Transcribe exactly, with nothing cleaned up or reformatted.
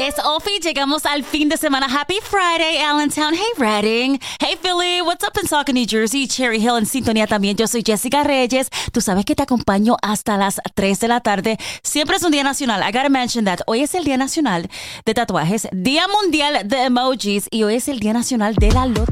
Es Ofi, llegamos al fin de semana. Happy Friday, Allentown. Hey, Reading. Hey, Philly. What's up in Saucon, New Jersey? Cherry Hill en sintonía también. Yo soy Jessica Reyes. Tú sabes que te acompaño hasta las tres de la tarde. Siempre es un día nacional. I gotta mention that. Hoy es el Día Nacional de Tatuajes, Día Mundial de Emojis y hoy es el Día Nacional de la Lotería.